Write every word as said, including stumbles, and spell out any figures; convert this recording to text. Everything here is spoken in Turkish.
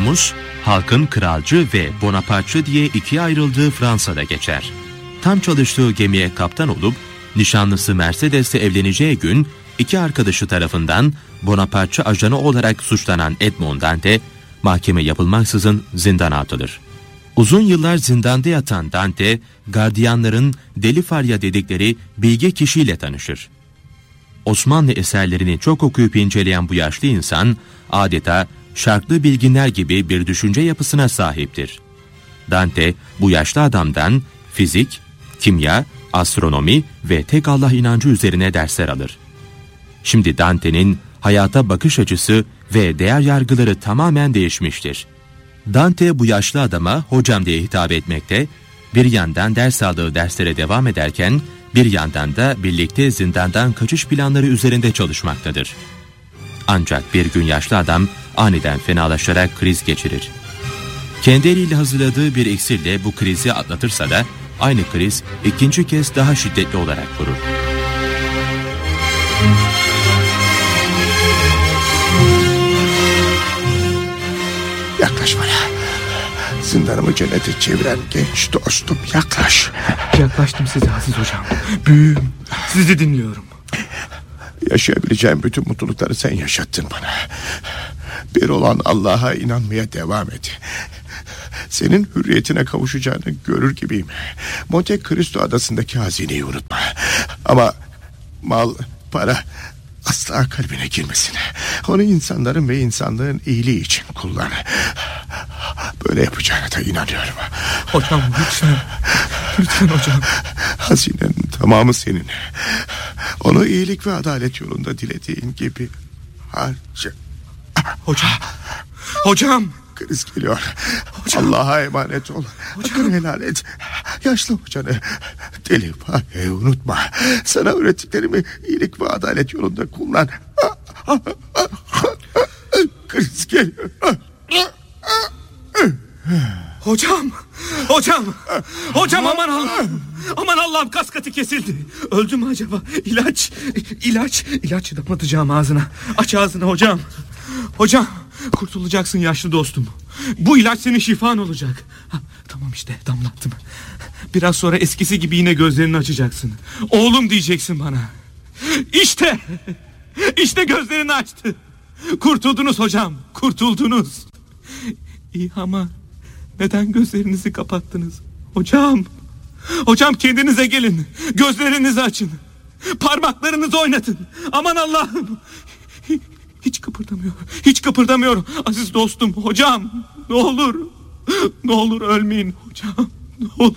konumuz halkın kralcı ve Bonapartçı diye ikiye ayrıldığı Fransa'da geçer. Tam çalıştığı gemiye kaptan olup nişanlısı Mercedes'le evleneceği gün iki arkadaşı tarafından Bonapartçı ajanı olarak suçlanan Edmond Dante mahkeme yapılmaksızın zindana atılır. Uzun yıllar zindanda yatan Dante, gardiyanların Deli Farya dedikleri bilge kişiyle tanışır. Osmanlı eserlerini çok okuyup inceleyen bu yaşlı insan, adeta şarklı bilginler gibi bir düşünce yapısına sahiptir. Dante, bu yaşlı adamdan fizik, kimya, astronomi ve tek Allah inancı üzerine dersler alır. Şimdi Dante'nin hayata bakış açısı ve değer yargıları tamamen değişmiştir. Dante bu yaşlı adama hocam diye hitap etmekte, bir yandan ders aldığı derslere devam ederken, bir yandan da birlikte zindandan kaçış planları üzerinde çalışmaktadır. Ancak bir gün yaşlı adam aniden fenalaşarak kriz geçirir. Kendi eliyle hazırladığı bir iksirle bu krizi atlatırsa da aynı kriz ikinci kez daha şiddetli olarak vurur. Yaklaş bana. Zindanımı cennete çeviren genç dostum, yaklaş. Yaklaştım size Aziz hocam. Büyüğüm, sizi dinliyorum. Yaşayabileceğim bütün mutlulukları sen yaşattın bana. Bir olan Allah'a inanmaya devam et. Senin hürriyetine kavuşacağını görür gibiyim. Monte Cristo adasındaki hazineyi unutma. Ama mal, para asla kalbine girmesin. Onu insanların ve insanlığın iyiliği için kullan. Böyle yapacağına da inanıyorum. Hocam lütfen. Lütfen hocam. Hazinenin tamamı senin. Onu iyilik ve adalet yolunda dilediğin gibi harca. Hocam. Hocam. Kriz geliyor. Allah'a emanet ol. Hakkını helal et. Yaşlı hocanı Deli Farya unutma. Sana öğrettiklerimi iyilik ve adalet yolunda kullan. Kriz geliyor. Hocam. Hocam. Hocam aman Allah'ım. Aman Allah'ım, kas katı kesildi. Öldü mü acaba? İlaç. İlaç. İlaç damlatacağım ağzına. Aç ağzını hocam. Hocam. Kurtulacaksın yaşlı dostum. Bu ilaç senin şifan olacak. Ha, tamam işte damlattım. Biraz sonra eskisi gibi yine gözlerini açacaksın. Oğlum diyeceksin bana. İşte. İşte gözlerini açtı. Kurtuldunuz hocam. Kurtuldunuz. İyi ama neden gözlerinizi kapattınız? Hocam. Hocam kendinize gelin. Gözlerinizi açın. Parmaklarınızı oynatın. Aman Allah'ım. Hiç kıpırdamıyor. Hiç kıpırdamıyor. Aziz dostum, hocam. Ne olur. Ne olur ölmeyin hocam. Ne olur.